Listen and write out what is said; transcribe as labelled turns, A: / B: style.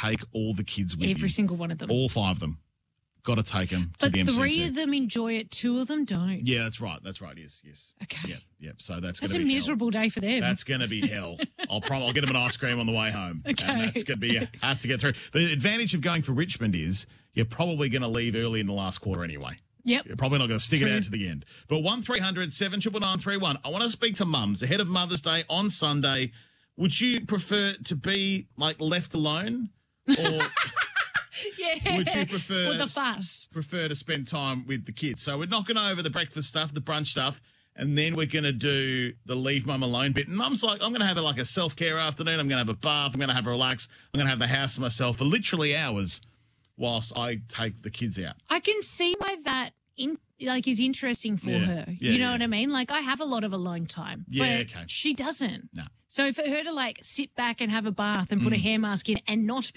A: take all the kids with you.
B: Every single one of them.
A: All 5 of them. Got to take them to
B: But
A: the MCG.
B: 3 of them enjoy it, 2 of them don't.
A: Yeah, that's right. Yes.
B: Okay.
A: Yep. So that's
B: That's
A: going
B: a
A: to be
B: miserable day for them.
A: hell. That's going to be hell. I'll get them an ice cream on the way home.
B: Okay.
A: And that's going to be have to get through. The advantage of going for Richmond is you're probably going to leave early in the last quarter anyway.
B: Yep.
A: You're probably not going to stick it out to the end. But 1300 79931. I want to speak to mums ahead of Mother's Day on Sunday. Would you prefer to be like left alone, or
B: Yeah.
A: would you prefer
B: With the fuss.
A: to spend time with the kids? So we're knocking over the breakfast stuff, the brunch stuff, and then we're going to do the leave mum alone bit. And mum's like, I'm going to have like a self-care afternoon. I'm going to have a bath. I'm going to have a relax. I'm going to have the house to myself for literally hours whilst I take the kids out.
B: I can see why that is interesting for her.
A: Yeah,
B: You know what I mean? Like, I have a lot of alone time.
A: Yeah,
B: but
A: okay.
B: she doesn't.
A: No.
B: So for her to like sit back and have a bath and put a hair mask in and not